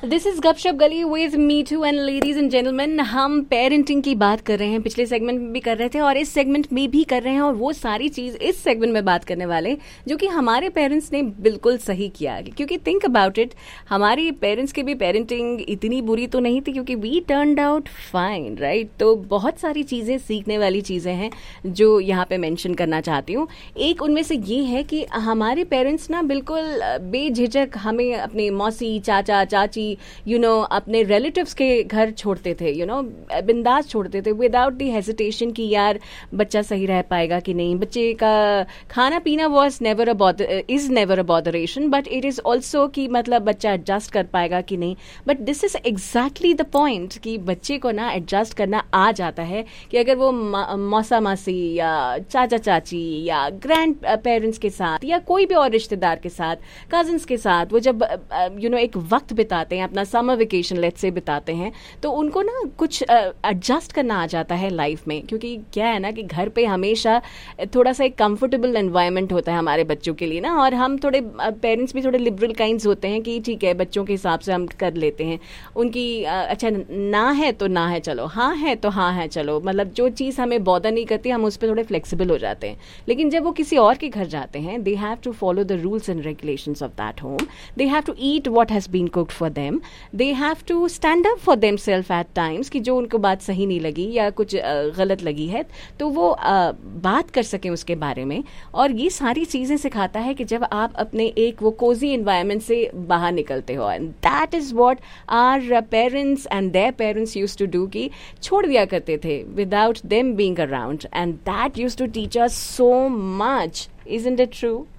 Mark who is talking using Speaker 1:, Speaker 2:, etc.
Speaker 1: This is गपशप गली with me to and ladies and gentleman. हम पेरेंटिंग की बात कर रहे हैं, पिछले सेगमेंट में भी कर रहे थे और इस सेगमेंट में भी कर रहे हैं, और वो सारी चीज इस सेगमेंट में बात करने वाले जो कि हमारे पेरेंट्स ने बिल्कुल सही किया. क्योंकि थिंक अबाउट इट, हमारी पेरेंट्स की भी पेरेंटिंग इतनी बुरी तो नहीं थी, क्योंकि we turned out fine, right. तो बहुत सारी चीजें सीखने वाली चीजें हैं जो यहाँ पे मेंशन करना चाहती हूँ. एक उनमें से ये है कि हमारे पेरेंट्स ना बिल्कुल बेझिझक हमें अपने मौसी, चाचा, चाची, अपने रिलेटिव्स के घर छोड़ते थे, बिंदास छोड़ते थे, विदाउट द हेजिटेशन कि यार बच्चा सही रह पाएगा कि नहीं. बच्चे का खाना पीना is never a botheration, but it is also कि मतलब बच्चा एडजस्ट कर पाएगा कि नहीं. But this is exactly the point कि बच्चे को ना एडजस्ट करना आ जाता है कि अगर वो मौसा मासी या चाचा चाची या ग्रैंड पेरेंट्स के साथ या कोई भी और रिश्तेदार के साथ, कजिन्स के साथ, वो जब एक वक्त बिताते हैं, अपना समर वेकेशन लेट्स से बिताते हैं, तो उनको ना कुछ एडजस्ट करना आ जाता है लाइफ में. क्योंकि क्या है ना कि घर पे हमेशा थोड़ा सा एक कंफर्टेबल एनवायरनमेंट होता है हमारे बच्चों के लिए ना, और हम थोड़े पेरेंट्स भी थोड़े लिबरल काइंड्स होते हैं कि ठीक है बच्चों के हिसाब से हम कर लेते हैं. उनकी अच्छा ना है तो ना है चलो, हाँ है तो हाँ है चलो, मतलब जो चीज़ हमें बॉदर नहीं करती हम उस पर थोड़े फ्लेक्सिबल हो जाते हैं. लेकिन जब वो किसी और के घर जाते हैं, they have to follow the rules and regulations of that home. They have to eat what has been cooked for them. They have to stand up for them self eight times कि जो उनको बात सही नहीं लगी या कुछ गलत लगी है तो वो बात कर सकें उसके बारे में. और ये सारी चीज़ें सिखाता है कि जब आप अपने एक वो कोजी एनवायरनमेंट से बाहर निकलते हो. And that is what our parents and their parents used to do, कि छोड़ दिया करते थे without them being around. And that used to teach us so much. Isn't it true?